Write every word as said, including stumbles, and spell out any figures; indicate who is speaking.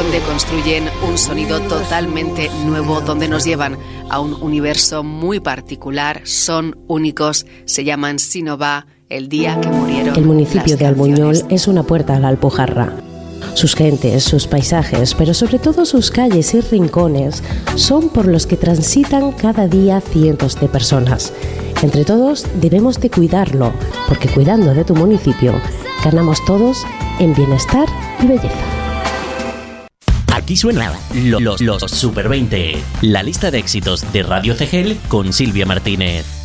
Speaker 1: donde construyen un sonido totalmente nuevo, donde nos llevan a un universo muy particular, son únicos, se llaman Sinova, el día que murieron.
Speaker 2: El municipio de Albuñol es una puerta a la Alpujarra. Sus gentes, sus paisajes, pero sobre todo sus calles y rincones son por los que transitan cada día cientos de personas. Entre todos debemos de cuidarlo, porque cuidando de tu municipio ganamos todos en bienestar y belleza.
Speaker 3: Aquí suena los, los, los Super veinte, la lista de éxitos de Radio C G L con Silvia Martínez.